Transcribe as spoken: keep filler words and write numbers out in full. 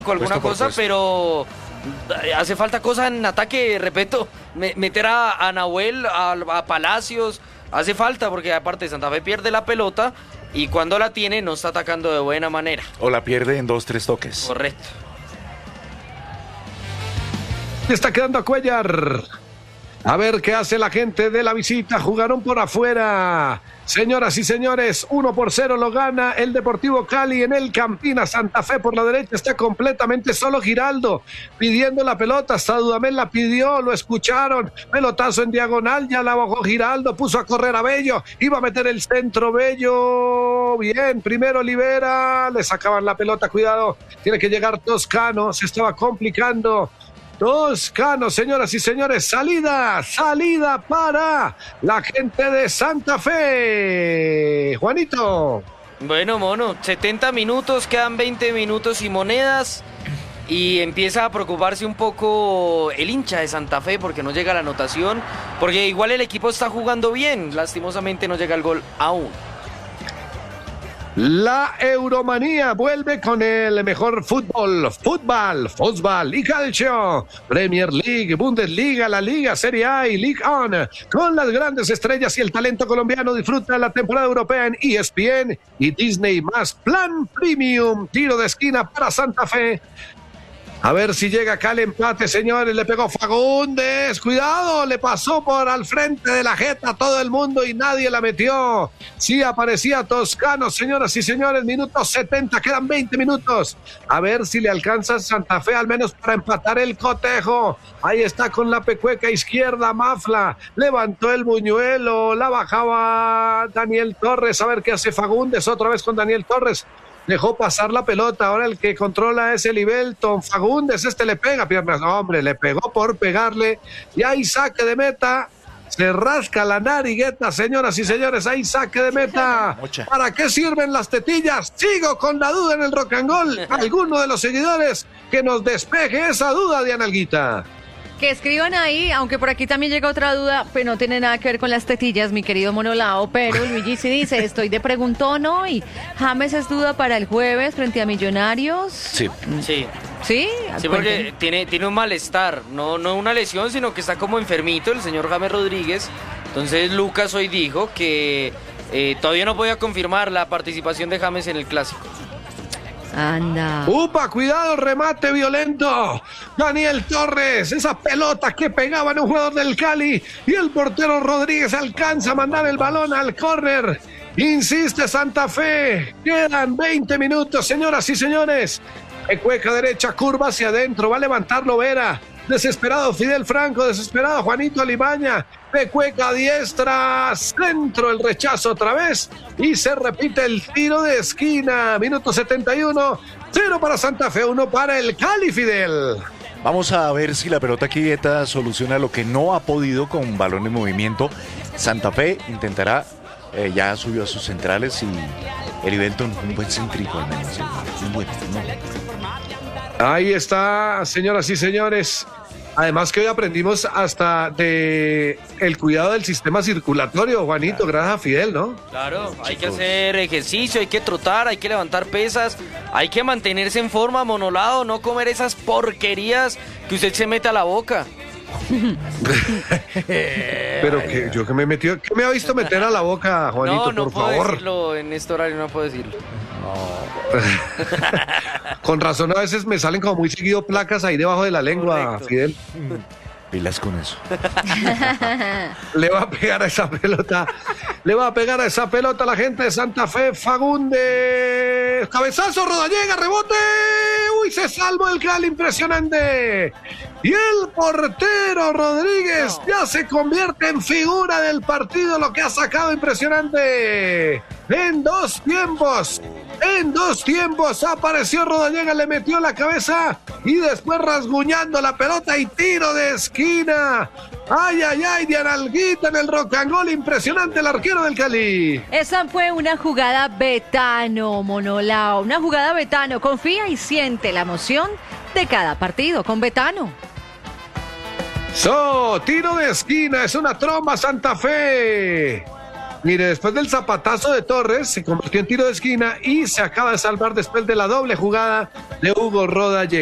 alguna cosa, puesto. Pero hace falta cosas en ataque, repito, meter a, a Nahuel, a, a Palacios, hace falta, porque aparte Santa Fe pierde la pelota y cuando la tiene no está atacando de buena manera. O la pierde en dos, tres toques. Correcto. Está quedando a Cuellar. A ver qué hace la gente de la visita. Jugaron por afuera. Señoras y señores, uno por cero lo gana el Deportivo Cali en el Campina. Santa Fe por la derecha está completamente solo. Giraldo pidiendo la pelota. Hasta Dudamel la pidió, lo escucharon. Pelotazo en diagonal, ya la bajó Giraldo. Puso a correr a Bello. Iba a meter el centro Bello. Bien, primero libera. Le sacaban la pelota, cuidado. Tiene que llegar Toscano. Se estaba complicando. Toscano, señoras y señores, salida, salida para la gente de Santa Fe. Juanito. Bueno, mono, setenta minutos, quedan veinte minutos y monedas. Y empieza a preocuparse un poco el hincha de Santa Fe porque no llega la anotación. Porque igual el equipo está jugando bien, lastimosamente no llega el gol aún. La Euromanía vuelve con el mejor fútbol, fútbol, fútbol y calcio, Premier League, Bundesliga, la Liga, Serie A y League On, con las grandes estrellas y el talento colombiano. Disfruta la temporada europea en E S P N y Disney más, plan premium, tiro de esquina para Santa Fe. A ver si llega acá el empate, señores. Le pegó Fagundes. Cuidado, le pasó por al frente de la jeta a todo el mundo y nadie la metió. Sí aparecía Toscano, señoras y señores. Minuto setenta, quedan veinte minutos. A ver si le alcanza Santa Fe al menos para empatar el cotejo. Ahí está con la pecueca izquierda, Mafla. Levantó el buñuelo, la bajaba Daniel Torres. A ver qué hace Fagundes otra vez con Daniel Torres. Dejó pasar la pelota, ahora el que controla es el Ibelton. Fagundes, este le pega, piernas, no, hombre, le pegó por pegarle, y hay saque de meta, se rasca la narigueta, señoras y señores, hay saque de meta. Mucha. ¿Para qué sirven las tetillas? Sigo con la duda en el Rock and Roll. Alguno de los seguidores que nos despeje esa duda, Diana Alguita. Que escriban ahí, aunque por aquí también llega otra duda, pero no tiene nada que ver con las tetillas, mi querido Monolao, pero Luigi sí dice, estoy de preguntón hoy. James es duda para el jueves frente a Millonarios. Sí. Sí. ¿Sí? Sí, porque tiene, tiene un malestar, no, no una lesión, sino que está como enfermito el señor James Rodríguez. Entonces Lucas hoy dijo que eh, todavía no podía confirmar la participación de James en el Clásico. Anda. ¡Upa! ¡Cuidado! ¡Remate violento! Daniel Torres, esa pelota que pegaba en un jugador del Cali y el portero Rodríguez alcanza a mandar el balón al córner. Insiste Santa Fe. Quedan veinte minutos, señoras y señores. Pecueca derecha, curva hacia adentro. Va a levantarlo Vera. Desesperado Fidel Franco, desesperado Juanito Alimaña. Pecueca diestra, centro, el rechazo otra vez y se repite el tiro de esquina. Minuto setenta y uno, cero para Santa Fe, uno para el Cali, Fidel. Vamos a ver si la pelota quieta soluciona lo que no ha podido con balón en movimiento. Santa Fe intentará, eh, ya subió a sus centrales y el Ibelton un buen céntrico al menos. Un buen, no. Ahí está, señoras y señores. Además que hoy aprendimos hasta de el cuidado del sistema circulatorio, Juanito, gracias a Fidel, ¿no? Claro, hay que hacer ejercicio, hay que trotar, hay que levantar pesas, hay que mantenerse en forma, Monolado, no comer esas porquerías que usted se mete a la boca. Pero que yo que me he metido, ¿qué me ha visto meter a la boca, Juanito, no, no por puedo favor? Decirlo, en este horario no puedo decirlo. No. Con razón a veces me salen como muy seguido placas ahí debajo de la lengua. Correcto. Fidel. Pilas con eso. Le va a pegar a esa pelota. Le va a pegar a esa pelota a la gente de Santa Fe. Fagundes. Cabezazo, Rodallega, rebote. Uy, se salvó el Cali, impresionante. Y el portero Rodríguez no. ya se convierte en figura del partido, lo que ha sacado impresionante. En dos tiempos. En dos tiempos apareció Rodallega, le metió la cabeza y después rasguñando la pelota y tiro de esquina. Ay, ay, ay, Diana Alguita en el Rock and Roll, impresionante el arquero del Cali. Esa fue una jugada Betano, Monolao, una jugada Betano. Confía y siente la emoción de cada partido con Betano. So, tiro de esquina, es una tromba Santa Fe. Mire, después del zapatazo de Torres, se convirtió en tiro de esquina y se acaba de salvar después de la doble jugada de Hugo Roda.